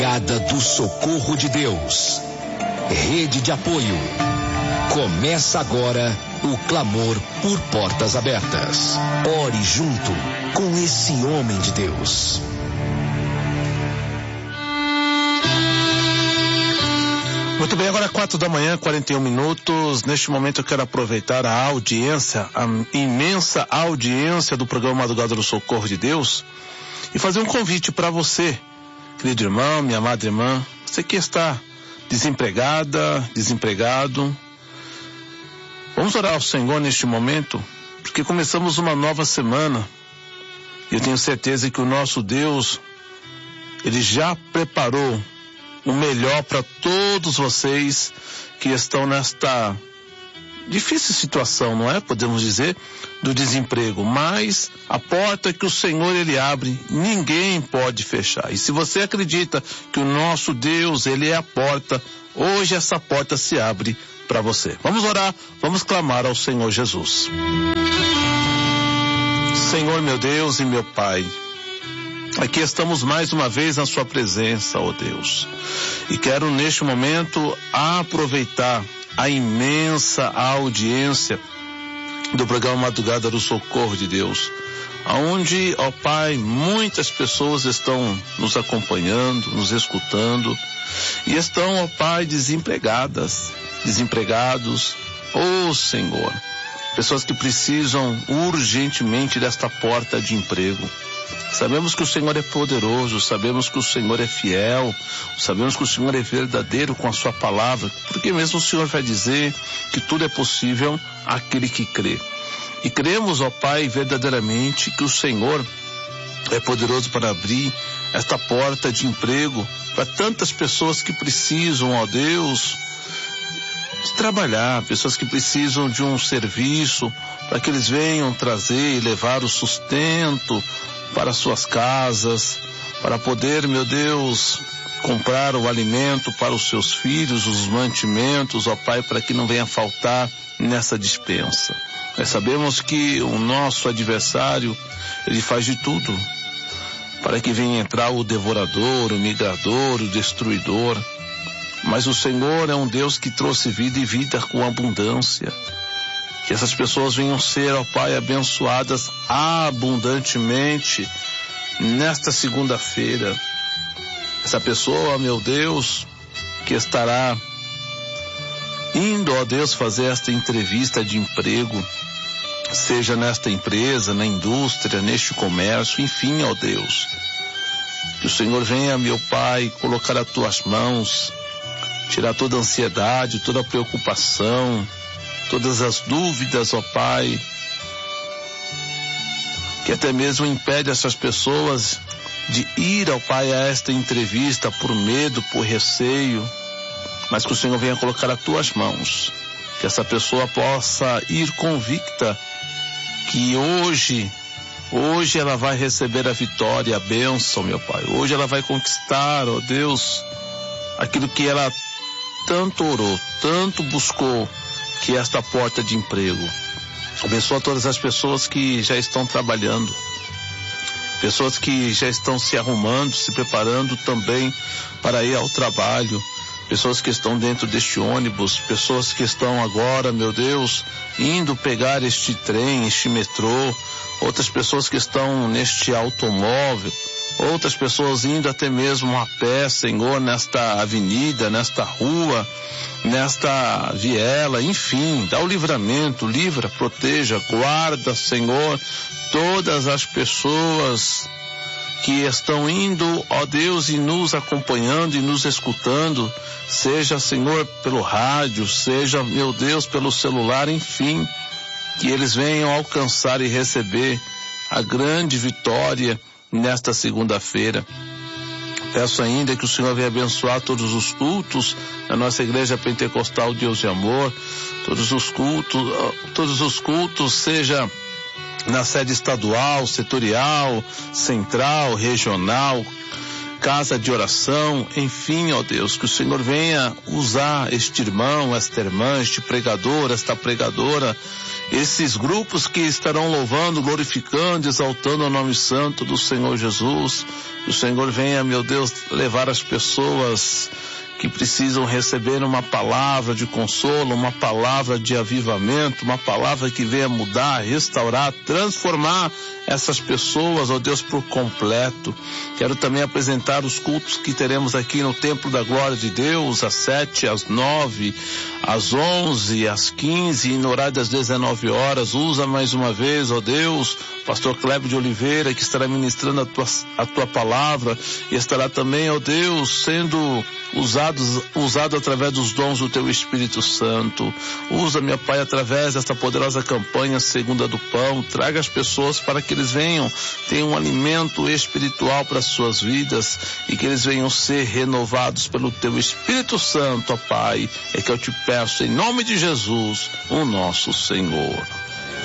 Brigada do Socorro de Deus. Rede de apoio. Começa agora o clamor por portas abertas. Ore junto com esse homem de Deus. Muito bem, agora 4h, 41 minutos. Neste momento eu quero aproveitar a audiência, a imensa audiência do programa Madrugada do Socorro de Deus e fazer um convite para você, querido irmão, minha amada irmã, você que está desempregada, desempregado. Vamos orar ao Senhor neste momento, porque começamos uma nova semana. E eu tenho certeza que o nosso Deus, Ele já preparou o melhor para todos vocês que estão nesta difícil situação, não é? Podemos dizer, do desemprego. Mas a porta que o Senhor, Ele abre, ninguém pode fechar. E se você acredita que o nosso Deus, Ele é a porta, hoje essa porta se abre para você. Vamos orar, vamos clamar ao Senhor Jesus. Senhor, meu Deus e meu Pai, aqui estamos mais uma vez na sua presença, ó Deus. E quero neste momento aproveitar a imensa audiência do programa Madrugada do Socorro de Deus, onde, ó Pai, muitas pessoas estão nos acompanhando, nos escutando, e estão, ó Pai, desempregados, ó Senhor, pessoas que precisam urgentemente desta porta de emprego. Sabemos que o Senhor é poderoso, sabemos que o Senhor é fiel, sabemos que o Senhor é verdadeiro com a sua palavra, porque mesmo o Senhor vai dizer que tudo é possível àquele que crê. E cremos, ó Pai, verdadeiramente que o Senhor é poderoso para abrir esta porta de emprego para tantas pessoas que precisam, ó Deus, de trabalhar, pessoas que precisam de um serviço para que eles venham trazer e levar o sustento para suas casas, para poder, meu Deus, comprar o alimento para os seus filhos, os mantimentos, ó Pai, para que não venha faltar nessa dispensa. Nós sabemos que o nosso adversário, ele faz de tudo para que venha entrar o devorador, o migrador, o destruidor, mas o Senhor é um Deus que trouxe vida e vida com abundância. Que essas pessoas venham ser, ó Pai, abençoadas abundantemente nesta segunda-feira. Essa pessoa, meu Deus, que estará indo, ó Deus, fazer esta entrevista de emprego, seja nesta empresa, na indústria, neste comércio, enfim, ó Deus. Que o Senhor venha, meu Pai, colocar as tuas mãos, tirar toda a ansiedade, toda a preocupação, todas as dúvidas, ó Pai, que até mesmo impede essas pessoas de ir, ó Pai, a esta entrevista por medo, por receio, mas que o Senhor venha colocar as tuas mãos, que essa pessoa possa ir convicta que hoje ela vai receber a vitória, a bênção, meu Pai. Hoje ela vai conquistar, ó Deus, aquilo que ela tanto orou, tanto buscou, que é esta porta de emprego. Abençoa todas as pessoas que já estão trabalhando, pessoas que já estão se arrumando, se preparando também para ir ao trabalho, pessoas que estão dentro deste ônibus, pessoas que estão agora, meu Deus, indo pegar este trem, este metrô, outras pessoas que estão neste automóvel, outras pessoas indo até mesmo a pé, Senhor, nesta avenida, nesta rua, nesta viela, enfim, dá o livramento, livra, proteja, guarda, Senhor, todas as pessoas que estão indo, ó Deus, e nos acompanhando e nos escutando, seja, Senhor, pelo rádio, seja, meu Deus, pelo celular, enfim, que eles venham alcançar e receber a grande vitória nesta segunda-feira. Peço ainda que o Senhor venha abençoar todos os cultos da nossa Igreja Pentecostal Deus de Amor, todos os cultos, seja na sede estadual, setorial, central, regional, casa de oração, enfim, ó Deus, que o Senhor venha usar este irmão, esta irmã, este pregador, esta pregadora, esses grupos que estarão louvando, glorificando, exaltando o nome santo do Senhor Jesus. Que o Senhor venha, meu Deus, levar as pessoas que precisam receber uma palavra de consolo, uma palavra de avivamento, uma palavra que venha mudar, restaurar, transformar essas pessoas, ó Deus, por completo. Quero também apresentar os cultos que teremos aqui no Templo da Glória de Deus, às 7, às 9, às 11, às 15 e no horário das 19 horas. Usa mais uma vez, ó Deus, pastor Cleber de Oliveira, que estará ministrando a tua palavra e estará também, ó Deus, sendo usado através dos dons do teu Espírito Santo. Usa, meu Pai, através desta poderosa campanha Segunda do Pão. Traga as pessoas para que eles venham ter um alimento espiritual para as suas vidas e que eles venham ser renovados pelo teu Espírito Santo, ó Pai. É que eu te peço em nome de Jesus, o nosso Senhor.